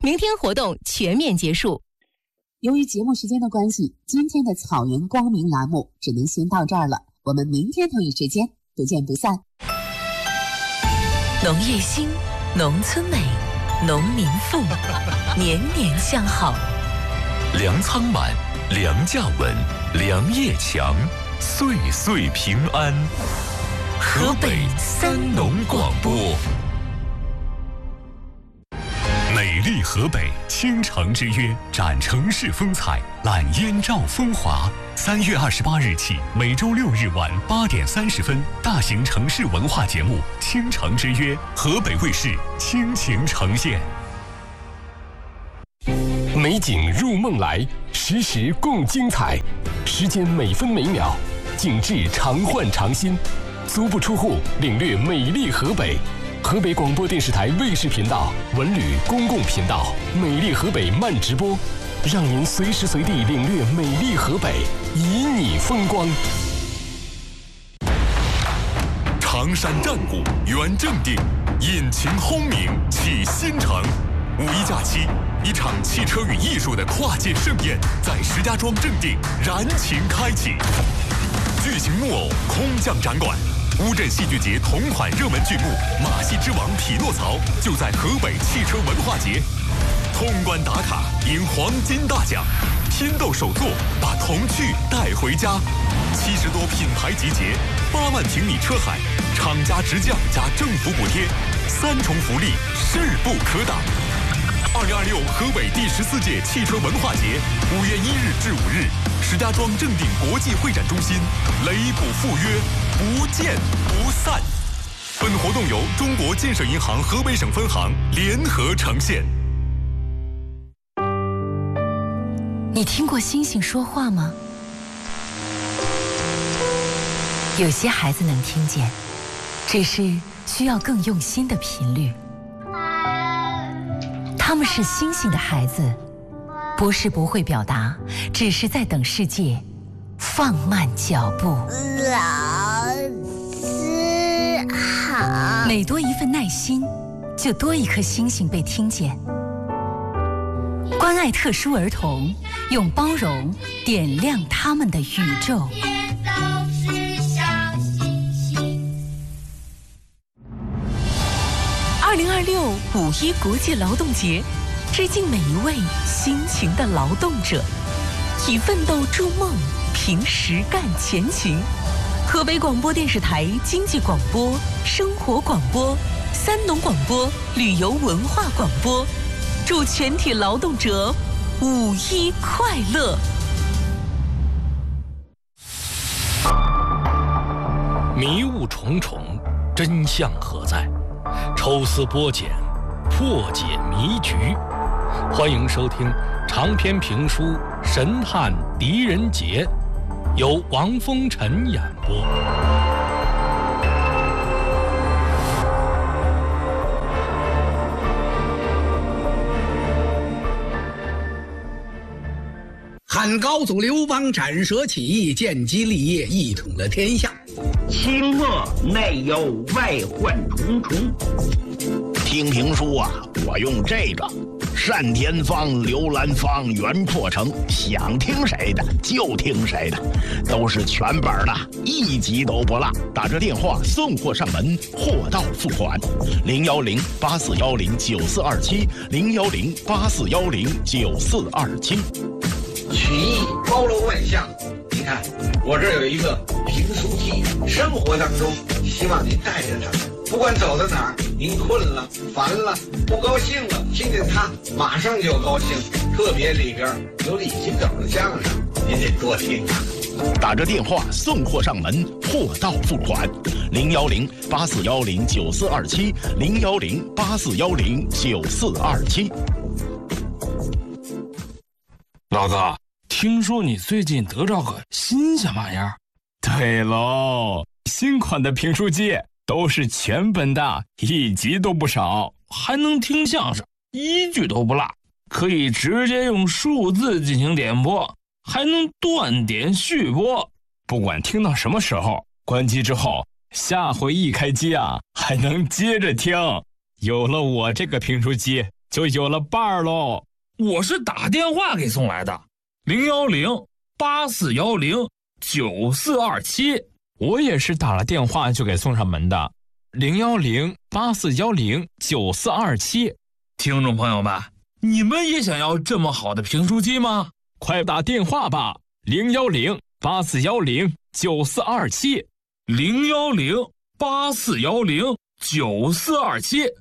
明天活动全面结束。 由于节目时间的关系，今天的草原光明栏目只能先到这儿了。我们明天同一时间不见不散。 农业兴，农村美，农民富，年年向好。 粮仓满，粮价稳，粮业强，岁岁平安。河北三农广播。美丽河北，倾城之约，展城市风采，揽燕赵风华。3月28日起，每周6日晚8点30分，大型城市文化节目《倾城之约》，河北卫视倾情呈现。 美景入梦来，时时共精彩，时间每分每秒，景致常换常新，足不出户领略美丽河北。河北广播电视台卫视频道、文旅公共频道《美丽河北》慢直播，让您随时随地领略美丽河北，旖旎风光。 常山战鼓圆正定，引擎轰鸣启新城。5·1假期，一场汽车与艺术的跨界盛宴在石家庄正定燃情开启。巨型木偶空降展馆，乌镇戏剧节同款热门剧目《马戏之王匹诺曹》就在河北汽车文化节。通关打卡赢黄金大奖，拼斗手作把童趣带回家。70多品牌集结，8万平米车海，厂家直降加政府补贴，3重福利势不可挡。2026河北第14届汽车文化节5月1日至5日，石家庄正定国际会展中心，擂鼓赴约，不见不散。本活动由中国建设银行河北省分行联合呈现。 你听过星星说话吗？有些孩子能听见，只是需要更用心的频率。他们是星星的孩子，不是不会表达，只是在等世界放慢脚步。 老师好。 每多一份耐心，就多一颗星星被听见。关爱特殊儿童，用包容点亮他们的宇宙。20265·1国际劳动节，致敬每一位辛勤的劳动者，以奋斗筑梦，凭实干前行。河北广播电视台经济广播、生活广播、三农广播、旅游文化广播，祝全体劳动者5·1快乐！ 迷雾重重，真相何在？抽丝剥茧，破解迷局。欢迎收听长篇评书《神探狄仁杰》，由王风尘演播。 汉高祖刘邦斩蛇起义，建基立业，一统了天下。 清末内忧外患重重。听评书啊，我用这个单田芳、刘兰芳、袁阔成，想听谁的就听谁的，都是全本的，一集都不落。打这电话送货上门，货到付款。010-8410-9427，010-8410-9427。 曲艺包罗万象，你看我这有一个评书机，生活当中希望您带着它，不管走到哪儿，您困了、烦了、不高兴了，听见它马上就高兴。特别里边有李金斗的相声，您得多听啊。 打着电话送货上门，货到付款。010-8410-9427，010-8410-9427。 老子听说你最近得着个新鲜玩意儿。 对喽，新款的评书机都是全本的，一集都不少， 还能听相声，一句都不落，可以直接用数字进行点播，还能断点续播。 不管听到什么时候，关机之后，下回一开机啊，还能接着听。有了我这个评书机， 就有了伴儿喽。 我是打电话给送来的，010-8410-9427。 我也是打了电话就给送上门的，010-8410-9427。 听众朋友们，你们也想要这么好的评书机吗？ 快打电话吧，010-8410-9427。 010-8410-9427。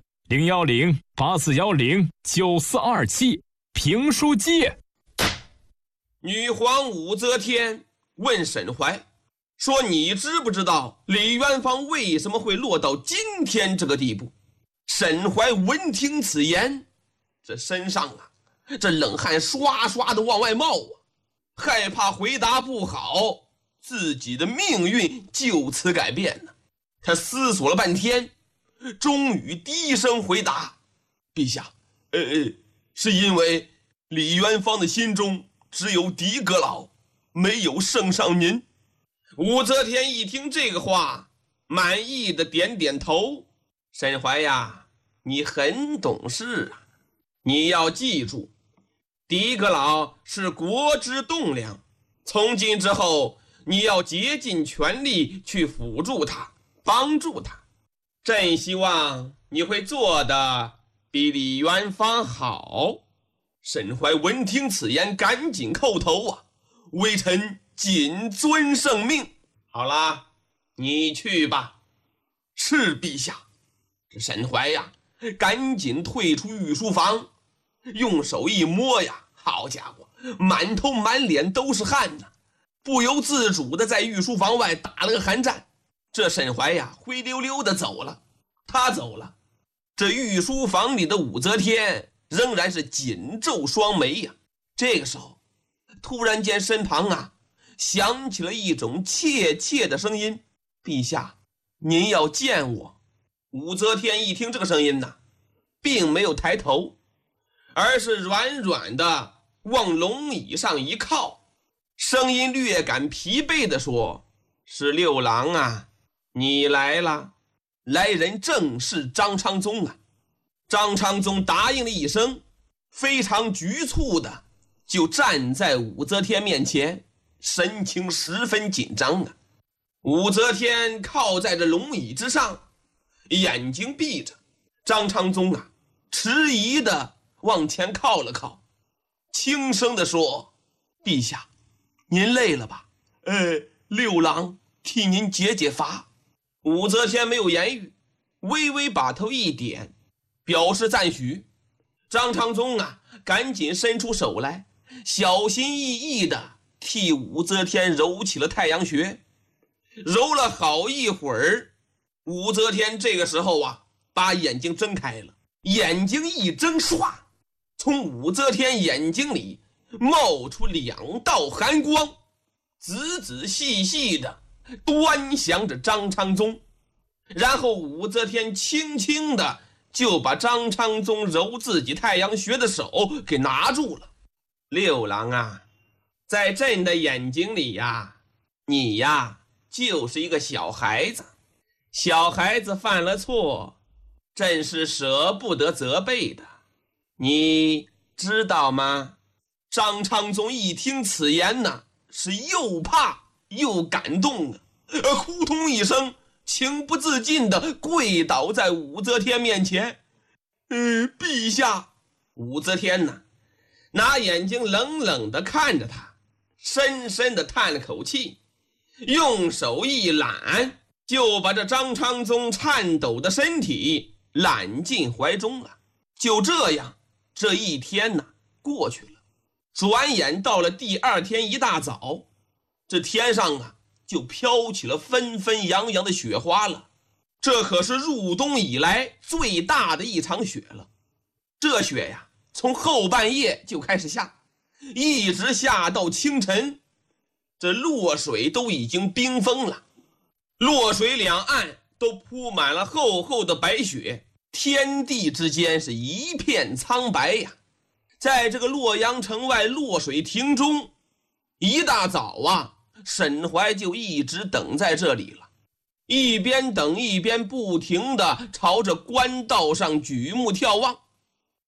010-8410-9427。评书机。 女皇武则天问沈怀说：“你知不知道李元芳为什么会落到今天这个地步？”沈怀闻听此言，这身上这冷汗刷刷的往外冒害怕回答不好，自己的命运就此改变了。他思索了半天，终于低声回答：“陛下，是因为李元芳的心中只有狄阁老，没有圣上您。”武则天一听这个话，满意的点点头：“沈怀呀，你很懂事啊！你要记住，狄阁老是国之栋梁，从今之后，你要竭尽全力去辅助他，帮助他。朕希望你会做得比李元芳好。”沈怀闻听此言，赶紧叩头：“微臣谨遵圣命。”“好啦，你去吧。”“是陛下。”这沈怀呀，赶紧退出御书房，用手一摸呀，好家伙，满头满脸都是汗呐，不由自主的在御书房外打了个寒战。这沈怀呀，灰溜溜的走了。他走了，这御书房里的武则天仍然是紧皱双眉呀。这个时候，突然间身旁响起了一种怯怯的声音：“陛下，您要见我。”武则天一听这个声音并没有抬头，而是软软的往龙椅上一靠，声音略感疲惫地说：“是六郎啊，你来了。”来人正是张昌宗啊。张昌宗答应了一声，非常局促的就站在武则天面前，神情十分紧张啊。武则天靠在这龙椅之上，眼睛闭着。张昌宗迟疑的往前靠了靠，轻声的说：“陛下，您累了吧？六郎替您解解乏。”武则天没有言语，微微把头一点，表示赞许。张昌宗赶紧伸出手来，小心翼翼的替武则天揉起了太阳穴。揉了好一会儿，武则天这个时候把眼睛睁开了，眼睛一睁，唰，从武则天眼睛里冒出两道寒光，仔仔细细的端详着张昌宗。然后武则天轻轻的就把张昌宗揉自己太阳穴的手给拿住了。“六郎在朕的眼睛里你就是一个小孩子。小孩子犯了错，朕是舍不得责备的，你知道吗？”张昌宗一听此言是又怕又感动扑通一声，情不自禁地跪倒在武则天面前。“陛下！”武则天拿眼睛冷冷地看着他，深深地叹了口气，用手一揽，就把这张昌宗颤抖的身体揽进怀中了。就这样，这一天过去了。转眼到了第二天一大早，这天上就飘起了纷纷扬扬的雪花了。这可是入冬以来最大的一场雪了。这雪从后半夜就开始下，一直下到清晨。这洛水都已经冰封了，洛水两岸都铺满了厚厚的白雪，天地之间是一片苍白呀。在这个洛阳城外洛水亭中，一大早沈怀就一直等在这里了，一边等一边不停地朝着官道上举目眺望。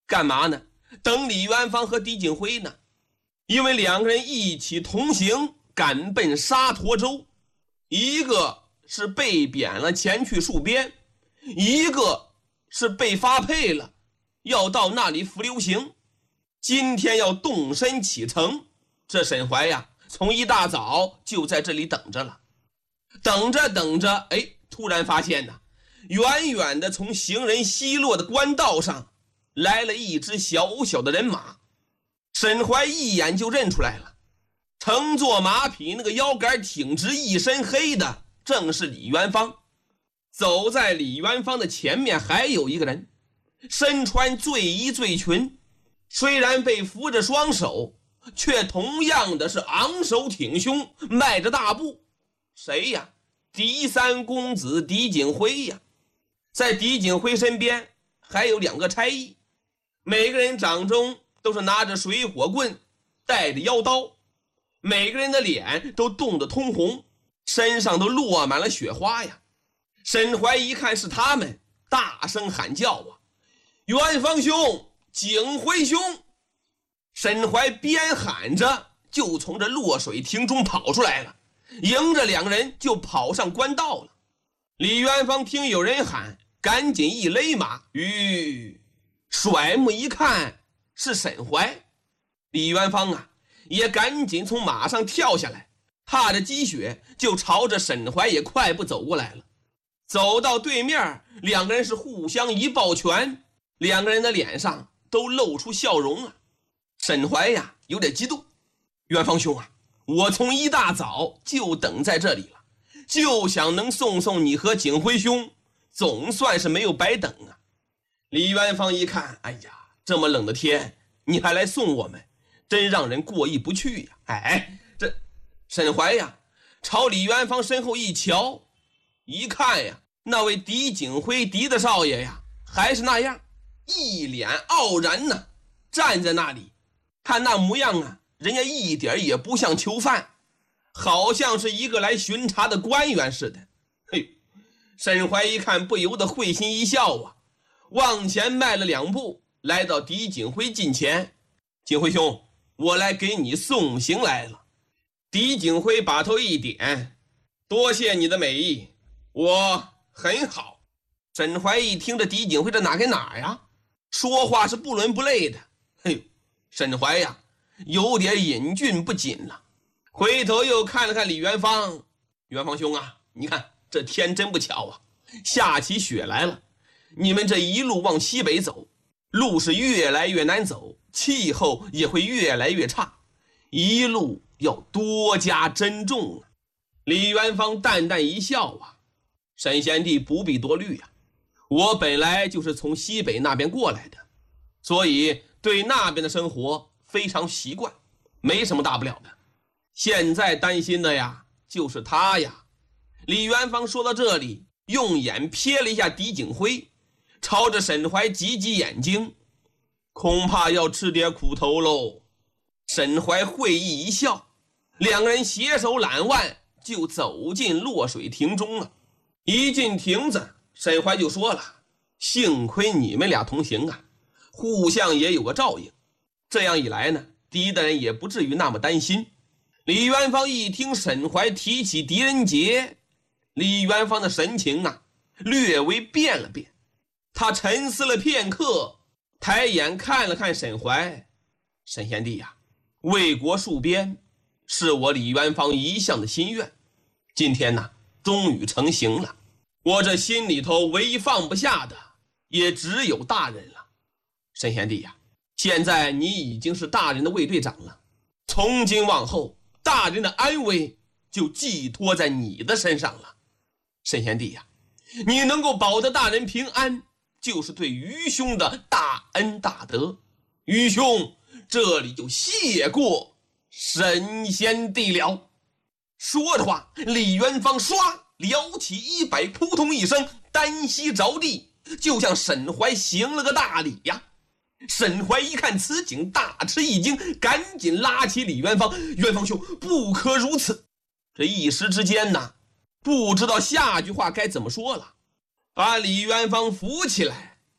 干嘛呢？等李元芳和狄景辉呢。因为两个人一起同行，赶奔沙陀州，一个是被贬了前去戍边，一个是被发配了，要到那里服流刑。今天要动身启程，这沈怀呀，从一大早就在这里等着了。等着，突然发现呢，远远的从行人稀落的官道上来了一支小小的人马。沈怀一眼就认出来了，乘坐马匹，那个腰杆挺直，一身黑的，正是李元芳。走在李元芳的前面还有一个人，身穿醉衣醉裙，虽然被扶着双手，却同样的是昂首挺胸，迈着大步。谁呀？狄三公子狄景辉呀。在狄景辉身边还有2个差役，每个人掌中都是拿着水火棍，带着腰刀，每个人的脸都冻得通红，身上都落满了雪花呀。沈怀一看是他们，大声喊叫啊：元芳兄，景辉兄！沈怀边喊着就从这落水亭中跑出来了，迎着2个人就跑上官道了。李元芳听有人喊，赶紧一勒马，甩目一看是沈怀。李元芳啊，也赶紧从马上跳下来，踏着积雪就朝着沈怀也快步走过来了。走到对面，2个人是互相一抱拳，2个人的脸上都露出笑容啊。沈怀呀，有点激动：元芳兄啊，我从一大早就等在这里了，就想能送你和景辉兄，总算是没有白等啊。李元芳一看，哎呀，这么冷的天你还来送我们，真让人过意不去呀。这沈怀呀朝李元芳身后一瞧，一看呀，那位狄景辉狄大少爷呀还是那样，一脸傲然呢，站在那里，看那模样啊，人家一点也不像囚犯，好像是一个来巡查的官员似的。沈怀一看不由得会心一笑啊，往前迈了2步，来到狄景辉近前：景辉兄，我来给你送行来了。狄景辉把头一点：多谢你的美意，我很好。沈怀一听着狄景辉这哪跟哪呀，说话是不伦不类的。沈怀呀有点忍俊不禁了，回头又看了看李元芳：元芳兄啊，你看这天真不巧啊，下起雪来了，你们这一路往西北走，路是越来越难走，气候也会越来越差，一路要多加珍重啊。李元芳淡淡一笑啊：沈贤弟不必多虑啊，我本来就是从西北那边过来的，所以对那边的生活非常习惯，没什么大不了的。现在担心的呀就是他呀。李元芳说到这里，用眼瞥了一下狄景辉，朝着沈怀挤挤眼睛：恐怕要吃点苦头喽。沈怀会意一笑，2个人携手揽腕就走进落水亭中了。一进亭子，沈怀就说了：幸亏你们俩同行啊，互相也有个照应，这样一来呢，狄大人也不至于那么担心。李元芳一听沈怀提起狄仁杰，李元芳的神情啊略微变了变，他沉思了片刻，抬眼看了看沈怀：沈贤弟呀，为国戍边是我李元芳一向的心愿，今天呢终于成行了，我这心里头唯一放不下的也只有大人了。沈贤弟呀，现在你已经是大人的卫队长了，从今往后大人的安危就寄托在你的身上了。沈贤弟呀，你能够保得大人平安，就是对于兄的大恩大德，于兄这里就谢过沈贤弟了。说着话，李元芳唰撩起衣摆，扑通一声单膝着地，就向沈怀行了个大礼呀。沈怀一看此景，大吃一惊，赶紧拉起李元芳：元芳兄，不可如此。这一时之间呢，不知道下句话该怎么说了，把李元芳扶起来。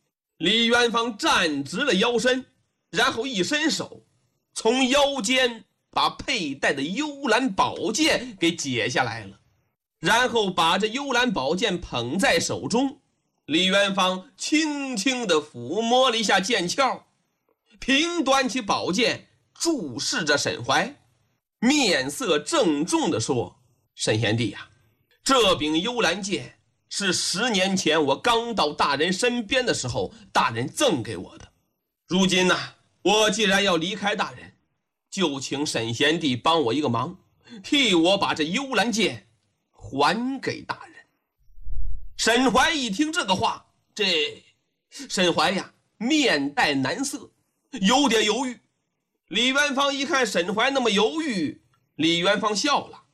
李元芳站直了腰身，然后一伸手，从腰间把佩戴的幽兰宝剑给解下来了，然后把这幽兰宝剑捧在手中。李元芳轻轻地抚摸了一下剑鞘，平端起宝剑，注视着沈怀，面色郑重地说：“沈贤弟呀，这柄幽兰剑是10年前我刚到大人身边的时候，大人赠给我的。如今呢，我既然要离开大人，就请沈贤弟帮我一个忙，替我把这幽兰剑还给大人。”沈怀一听这个话，沈怀呀，面带难色，有点犹豫。李元芳一看沈怀那么犹豫，李元芳笑了，